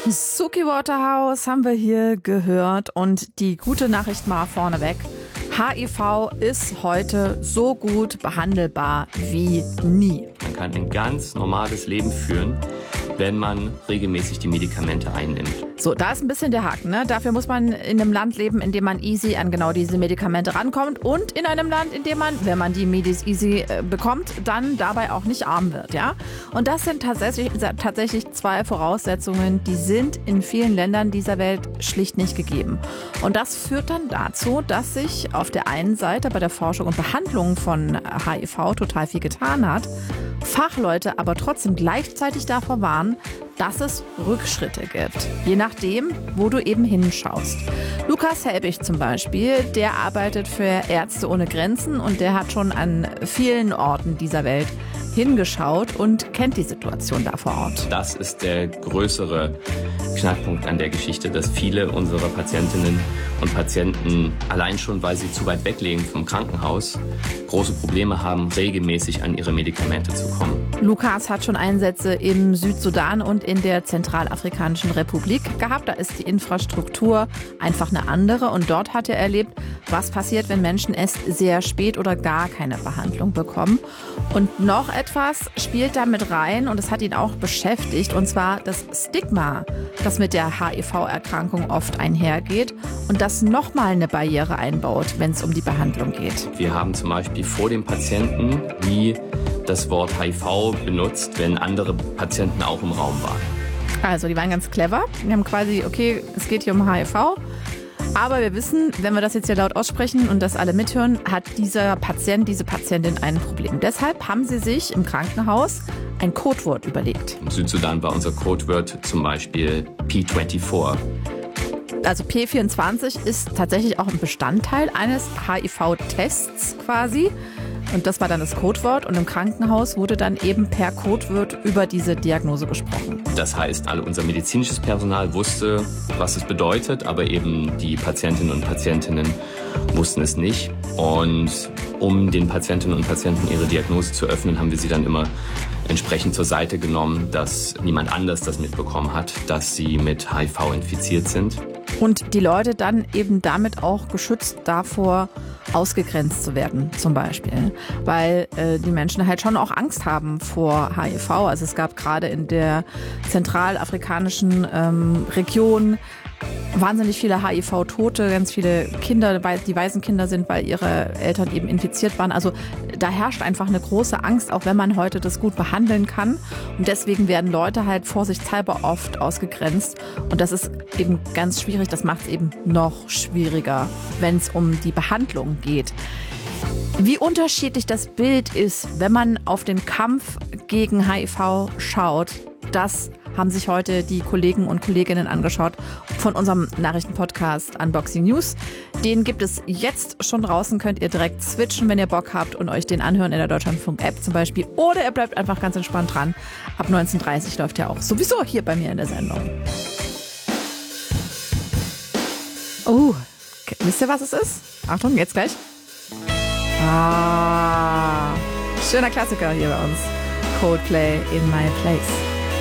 Suki Waterhouse haben wir hier gehört und die gute Nachricht mal vorneweg. HIV ist heute so gut behandelbar wie nie. Man kann ein ganz normales Leben führen, wenn man regelmäßig die Medikamente einnimmt. So, da ist ein bisschen der Haken, ne? Dafür muss man in einem Land leben, in dem man easy an genau diese Medikamente rankommt und in einem Land, in dem man, wenn man die Medis easy bekommt, dann dabei auch nicht arm wird, ja? Und das sind tatsächlich zwei Voraussetzungen, die sind in vielen Ländern dieser Welt schlicht nicht gegeben. Und das führt dann dazu, dass sich auf der einen Seite bei der Forschung und Behandlung von HIV total viel getan hat, Fachleute aber trotzdem gleichzeitig davor warnen, dass es Rückschritte gibt, je nachdem, wo du eben hinschaust. Lukas Helbig zum Beispiel, der arbeitet für Ärzte ohne Grenzen und der hat schon an vielen Orten dieser Welt hingeschaut und kennt die Situation da vor Ort. Das ist der größere Knackpunkt an der Geschichte, dass viele unserer Patientinnen und Patienten allein schon, weil sie zu weit weg liegen vom Krankenhaus, große Probleme haben, regelmäßig an ihre Medikamente zu kommen. Lukas hat schon Einsätze im Südsudan und in der Zentralafrikanischen Republik gehabt. Da ist die Infrastruktur einfach eine andere und dort hat er erlebt, was passiert, wenn Menschen erst sehr spät oder gar keine Behandlung bekommen. Und noch etwas spielt da mit rein und es hat ihn auch beschäftigt, und zwar das Stigma, das mit der HIV-Erkrankung oft einhergeht und das nochmal eine Barriere einbaut, wenn es um die Behandlung geht. Wir haben zum Beispiel vor dem Patienten nie das Wort HIV benutzt, wenn andere Patienten auch im Raum waren. Also die waren ganz clever. Wir haben quasi, okay, es geht hier um HIV. Aber wir wissen, wenn wir das jetzt hier laut aussprechen und das alle mithören, hat dieser Patient, diese Patientin ein Problem. Deshalb haben sie sich im Krankenhaus ein Codewort überlegt. Im Südsudan war unser Codewort zum Beispiel P24. Also P24 ist tatsächlich auch ein Bestandteil eines HIV-Tests quasi. Und das war dann das Codewort und im Krankenhaus wurde dann eben per Codewort über diese Diagnose gesprochen. Das heißt, unser medizinisches Personal wusste, was es bedeutet, aber eben die Patientinnen und Patientinnen wussten es nicht. Und um den Patientinnen und Patienten ihre Diagnose zu öffnen, haben wir sie dann immer entsprechend zur Seite genommen, dass niemand anders das mitbekommen hat, dass sie mit HIV infiziert sind. Und die Leute dann eben damit auch geschützt davor, ausgegrenzt zu werden zum Beispiel, weil die Menschen halt schon auch Angst haben vor HIV. Also es gab gerade in der zentralafrikanischen Region wahnsinnig viele HIV-Tote, ganz viele Kinder, die Waisenkinder sind, weil ihre Eltern eben infiziert waren. Also da herrscht einfach eine große Angst, auch wenn man heute das gut behandeln kann. Und deswegen werden Leute halt vorsichtshalber oft ausgegrenzt. Und das ist eben ganz schwierig. Das macht es eben noch schwieriger, wenn es um die Behandlung geht. Wie unterschiedlich das Bild ist, wenn man auf den Kampf gegen HIV schaut, das haben sich heute die Kollegen und Kolleginnen angeschaut von unserem Nachrichtenpodcast Unboxing News. Den gibt es jetzt schon draußen, könnt ihr direkt switchen, wenn ihr Bock habt und euch den anhören in der Deutschlandfunk-App zum Beispiel. Oder ihr bleibt einfach ganz entspannt dran. Ab 19:30 läuft ja auch sowieso hier bei mir in der Sendung. Oh, wisst ihr, was es ist? Achtung, jetzt gleich. Schöner Klassiker hier bei uns. Coldplay in My Place.